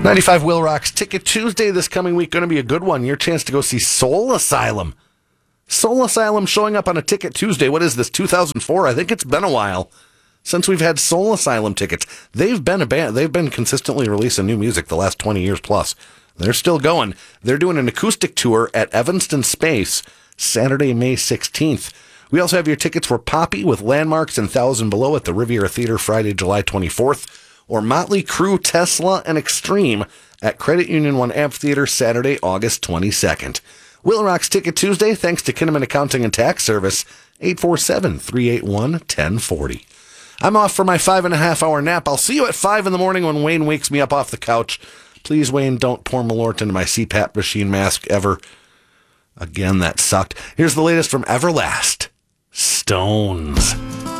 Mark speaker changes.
Speaker 1: 95 Will Rock's Ticket Tuesday this coming week. Going to be a good one. Your chance to go see Soul Asylum. Soul Asylum showing up on a Ticket Tuesday. What is this, 2004? I think it's been a while since we've had Soul Asylum tickets. They've been a band. They've been consistently releasing new music the last 20 years plus. They're still going. They're doing an acoustic tour at Evanston Space Saturday, May 16th. We also have your tickets for Poppy with Landmarks and Thousand Below at the Riviera Theater Friday, July 24th. Or Motley Crue, Tesla, and Extreme at Credit Union 1 Amphitheater Saturday, August 22nd. Will Rock's Ticket Tuesday, thanks to Kinnaman Accounting and Tax Service, 847-381-1040. I'm off for my 5.5-hour nap. I'll see you at 5 in the morning when Wayne wakes me up off the couch. Please, Wayne, don't pour Malort into my CPAP machine mask ever. Again, that sucked. Here's the latest from Everlast. Stones.